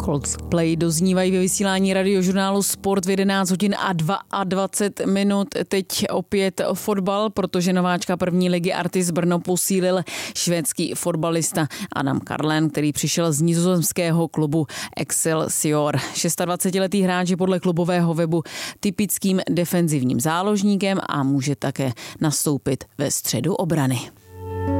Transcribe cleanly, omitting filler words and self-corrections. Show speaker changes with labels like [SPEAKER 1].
[SPEAKER 1] Coldplay doznívají ve vysílání radiožurnálu Sport v 11 hodin a 22 minut. Teď opět fotbal, protože nováčka první ligy Artis Brno posílil švédský fotbalista Adam Karlen, který přišel z nizozemského klubu Excelsior. 26letý hráč je podle klubového webu typickým defenzivním záložníkem a může také nastoupit ve středu obrany.